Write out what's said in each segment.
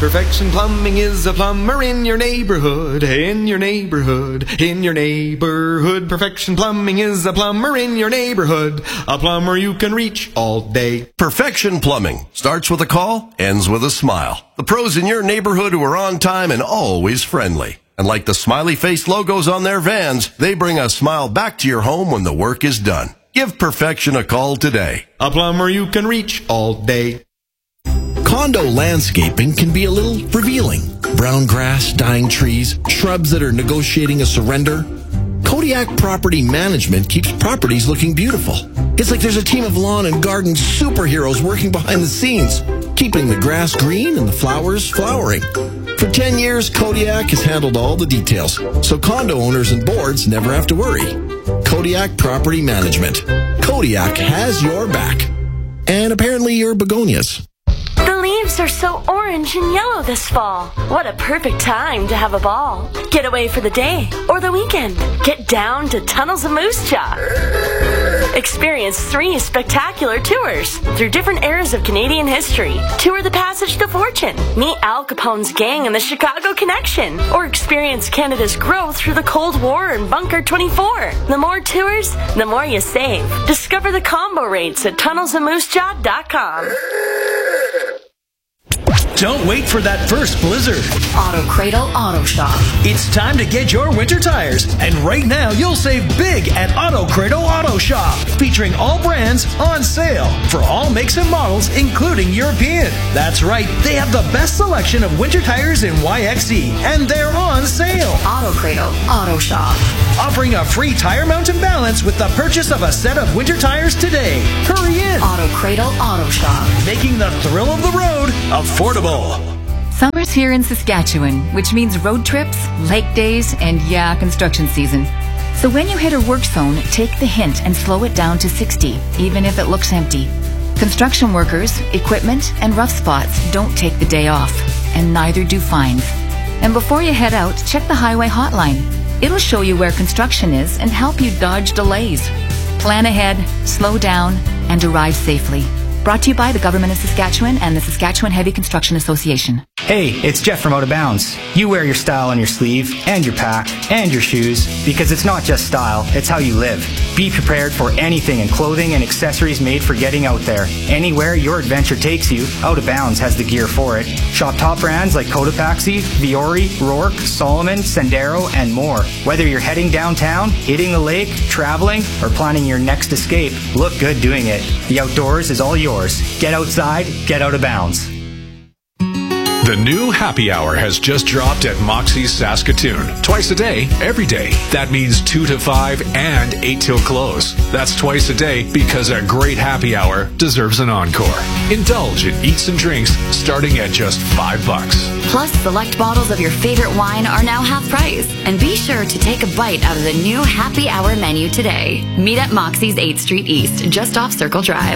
Perfection Plumbing is a plumber in your neighborhood, in your neighborhood, in your neighborhood. Perfection Plumbing is a plumber in your neighborhood, a plumber you can reach all day. Perfection Plumbing starts with a call, ends with a smile. The pros in your neighborhood who are on time and always friendly. And like the smiley face logos on their vans, they bring a smile back to your home when the work is done. Give Perfection a call today. A plumber you can reach all day. Condo landscaping can be a little revealing. Brown grass, dying trees, shrubs that are negotiating a surrender. Kodiak Property Management keeps properties looking beautiful. It's like there's a team of lawn and garden superheroes working behind the scenes, keeping the grass green and the flowers flowering. For 10 years, Kodiak has handled all the details, so condo owners and boards never have to worry. Kodiak Property Management. Kodiak has your back. And apparently your begonias. The leaves are so orange and yellow this fall. What a perfect time to have a ball. Get away for the day or the weekend. Get down to Tunnels of Moose Jaw. Experience 3 spectacular tours through different eras of Canadian history. Tour the Passage to Fortune. Meet Al Capone's gang and the Chicago Connection. Or experience Canada's growth through the Cold War and Bunker 24. The more tours, the more you save. Discover the combo rates at tunnelsofmoosejaw.com. Don't wait for that first blizzard. Auto Cradle Auto Shop. It's time to get your winter tires. And right now, you'll save big at Auto Cradle Auto Shop. Featuring all brands on sale for all makes and models, including European. That's right, they have the best selection of winter tires in YXE, and they're on sale. Auto Cradle Auto Shop. Offering a free tire mount and balance with the purchase of a set of winter tires today. Hurry in. Auto Cradle Auto Shop. Making the thrill of the road affordable. Summer's here in Saskatchewan, which means road trips, lake days, and construction season. So when you hit a work zone, take the hint and slow it down to 60, even if it looks empty. Construction workers, equipment, and rough spots don't take the day off, and neither do fines. And before you head out, check the highway hotline. It'll show you where construction is and help you dodge delays. Plan ahead, slow down, and arrive safely. Brought to you by the Government of Saskatchewan and the Saskatchewan Heavy Construction Association. Hey, it's Jeff from Out of Bounds. You wear your style on your sleeve, and your pack, and your shoes, because it's not just style, it's how you live. Be prepared for anything in clothing and accessories made for getting out there. Anywhere your adventure takes you, Out of Bounds has the gear for it. Shop top brands like Cotopaxi, Viore, Rourke, Solomon, Sendero, and more. Whether you're heading downtown, hitting the lake, traveling, or planning your next escape, look good doing it. The outdoors is all yours. Get outside, get out of bounds. The new happy hour has just dropped at Moxie's Saskatoon. Twice a day, every day. That means 2 to 5 and 8 till close. That's twice a day because a great happy hour deserves an encore. Indulge in eats and drinks starting at just $5. Plus, select bottles of your favorite wine are now half price. And be sure to take a bite out of the new happy hour menu today. Meet at Moxie's 8th Street East, just off Circle Drive.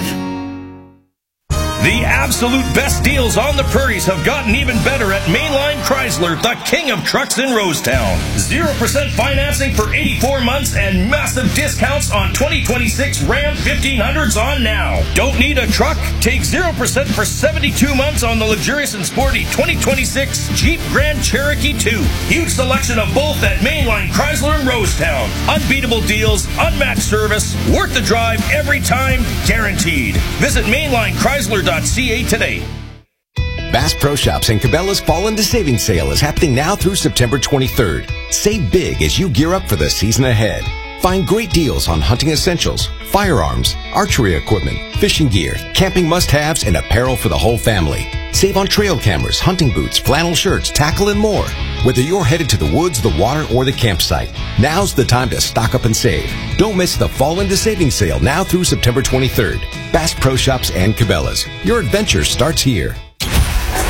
The absolute best deals on the prairies have gotten even better at Mainline Chrysler, the king of trucks in Rosetown. 0% financing for 84 months and massive discounts on 2026 Ram 1500s on now. Don't need a truck? Take 0% for 72 months on the luxurious and sporty 2026 Jeep Grand Cherokee 2. Huge selection of both at Mainline Chrysler in Rosetown. Unbeatable deals, unmatched service, worth the drive every time, guaranteed. Visit MainlineChrysler.ca today. Bass Pro Shops and Cabela's Fall into Savings Sale is happening now through September 23rd. Save big as you gear up for the season ahead. Find great deals on hunting essentials, firearms, archery equipment, fishing gear, camping must-haves, and apparel for the whole family. Save on trail cameras, hunting boots, flannel shirts, tackle, and more. Whether you're headed to the woods, the water, or the campsite, now's the time to stock up and save. Don't miss the Fall into Savings Sale now through September 23rd. Bass Pro Shops and Cabela's. Your adventure starts here.